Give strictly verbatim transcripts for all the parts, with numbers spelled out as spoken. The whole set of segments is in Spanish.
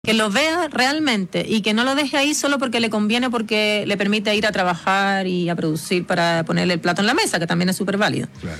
que lo vea realmente y que no lo deje ahí solo porque le conviene, porque le permite ir a trabajar y a producir para ponerle el plato en la mesa, que también es súper válido. Claro.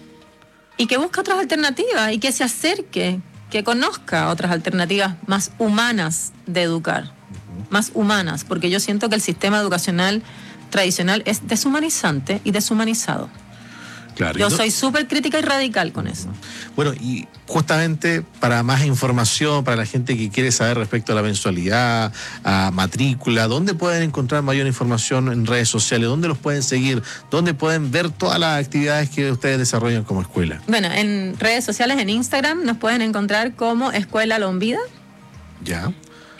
Y que busque otras alternativas y que se acerque, que conozca otras alternativas más humanas de educar, uh-huh. más humanas, porque yo siento que el sistema educacional tradicional es deshumanizante y deshumanizado. Claro, Yo no, soy súper crítica y radical con eso. Bueno, y justamente para más información, para la gente que quiere saber respecto a la mensualidad, a matrícula, ¿dónde pueden encontrar mayor información en redes sociales? ¿Dónde los pueden seguir? ¿Dónde pueden ver todas las actividades que ustedes desarrollan como escuela? Bueno, en redes sociales, en Instagram, nos pueden encontrar como Escuela Lombida. Ya.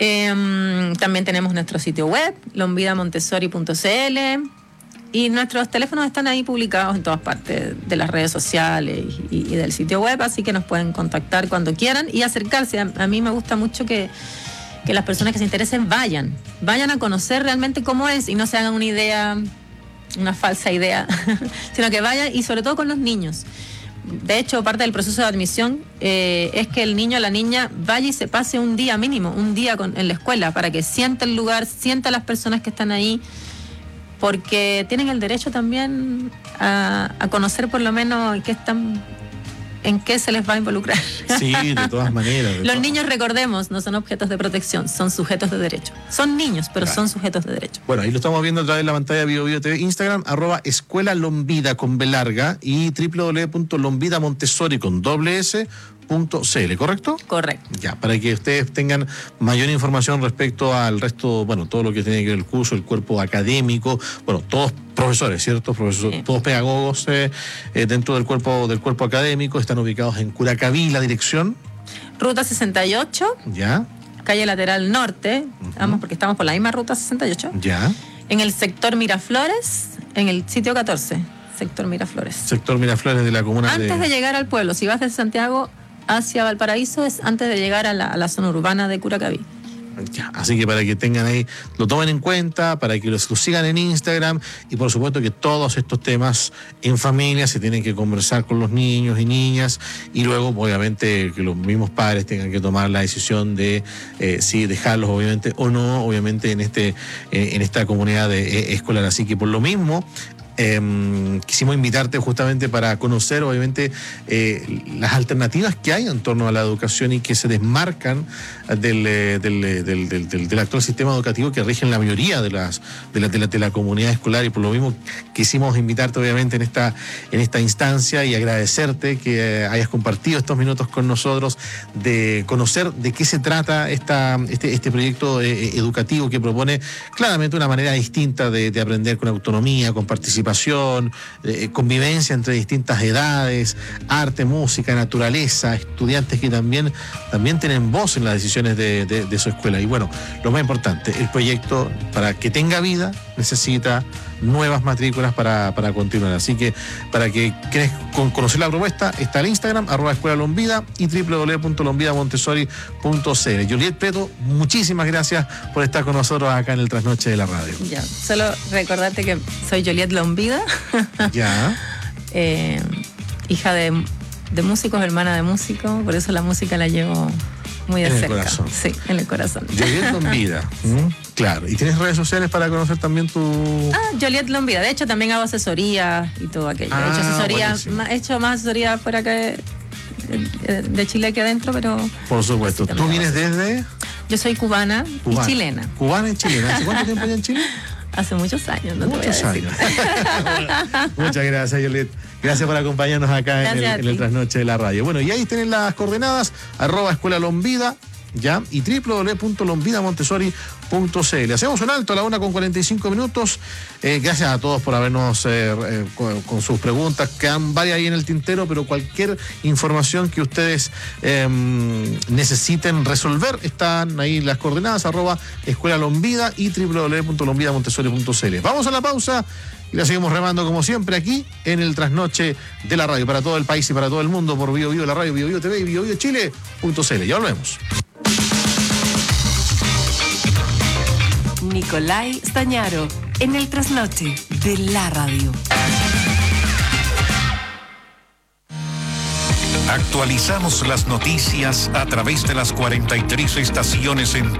Eh, también tenemos nuestro sitio web, lombida montessori punto c l. Y nuestros teléfonos están ahí publicados en todas partes de las redes sociales y, y del sitio web, así que nos pueden contactar cuando quieran y acercarse. A, a mí me gusta mucho que, que las personas que se interesen vayan, vayan a conocer realmente cómo es y no se hagan una idea, una falsa idea, sino que vayan, y sobre todo con los niños. De hecho, parte del proceso de admisión eh, es que el niño o la niña vaya y se pase un día mínimo, un día con, en la escuela, para que sienta el lugar, sienta a las personas que están ahí, porque tienen el derecho también a, a conocer por lo menos qué están, en qué se les va a involucrar. Sí, de todas maneras. De Los todas. niños, recordemos, no son objetos de protección, son sujetos de derecho. Son niños, pero claro, son sujetos de derecho. Bueno, ahí lo estamos viendo a través de la pantalla de Bio Bio T V, Instagram, arroba Escuela Lombida con B larga y doble u doble u doble u punto lombida montessori con doble S punto c l, ¿correcto? Correcto. Ya, para que ustedes tengan mayor información respecto al resto, bueno, todo lo que tiene que ver el curso, el cuerpo académico, bueno, todos profesores, ¿cierto? Profesor, sí. Todos pedagogos eh, eh, dentro del cuerpo del cuerpo académico, están ubicados en Curacaví, la dirección. Ruta sesenta y ocho. Ya. Calle lateral norte, uh-huh. Vamos, porque estamos por la misma ruta sesenta y ocho. Ya. En el sector Miraflores, en el sitio catorce, sector Miraflores. Sector Miraflores de la comuna Antes de... Antes de llegar al pueblo, si vas de Santiago hacia Valparaíso, es antes de llegar a la, a la zona urbana de Curacaví. Ya, así que para que tengan ahí, lo tomen en cuenta, para que los, los sigan en Instagram, y por supuesto que todos estos temas en familia se tienen que conversar con los niños y niñas, y luego obviamente que los mismos padres tengan que tomar la decisión de eh, si dejarlos obviamente o no, obviamente en este eh, en esta comunidad de, eh, escolar. Así que por lo mismo Eh, quisimos invitarte justamente para conocer obviamente eh, las alternativas que hay en torno a la educación y que se desmarcan del, del, del, del, del, del actual sistema educativo que rige en la mayoría de las de la, de la, de la comunidad escolar, y por lo mismo quisimos invitarte obviamente en esta, en esta instancia y agradecerte que hayas compartido estos minutos con nosotros, de conocer de qué se trata esta, este, este proyecto eh, educativo que propone claramente una manera distinta de, de aprender con autonomía, con participación, Eh, convivencia entre distintas edades, arte, música, naturaleza, estudiantes que también, también tienen voz en las decisiones de, de, de su escuela. Y bueno, lo más importante, el proyecto, para que tenga vida, necesita nuevas matrículas para, para continuar. Así que para que quieres conocer la propuesta, está el Instagram, arroba Escuela Lombida, y doble u doble u doble u punto lombida montessori punto c l. Juliet Preto, muchísimas gracias por estar con nosotros acá en el Trasnoche de la Radio. Ya, solo recordarte que soy Juliet Lombida. Ya. eh, hija de, de músicos, hermana de músicos, por eso la música la llevo muy de en cerca. El corazón. Sí, en el corazón. Juliet Lombida. ¿Mm? Claro. ¿Y tienes redes sociales para conocer también tu...? Ah, Juliet Lombida. De hecho, también hago asesoría y todo aquello. Ah, he hecho asesoría, buenísimo. he hecho más asesoría fuera que de, de Chile que adentro, pero... Por supuesto. ¿Tú vienes desde...? Yo soy cubana, cubana y chilena. ¿Cubana y chilena? ¿Hace cuánto tiempo allá en Chile? Hace muchos años, no Muchos te voy a decir. años. Muchas gracias, Juliet. Gracias por acompañarnos acá en el, en el Trasnoche de la Radio. Bueno, y ahí tienen las coordenadas, arroba Escuela Lombida, ya, y doble u doble u doble u punto lombida montessori punto c l. Hacemos un alto a la una con cuarenta y cinco minutos. Eh, gracias a todos por habernos eh, eh, con, con sus preguntas. Quedan varias ahí en el tintero, pero cualquier información que ustedes eh, necesiten resolver, están ahí las coordenadas, arroba Escuela Lombida y doble u doble u doble u punto lombida montessori punto c l. Vamos a la pausa y la seguimos remando como siempre aquí en el Trasnoche de la Radio, para todo el país y para todo el mundo, por Bio Bio la Radio, Bio Bio T V y bio bio chile punto c l. Ya volvemos. Nicolai Stañaro, en el Trasnoche de la Radio. Actualizamos las noticias a través de las cuarenta y tres estaciones en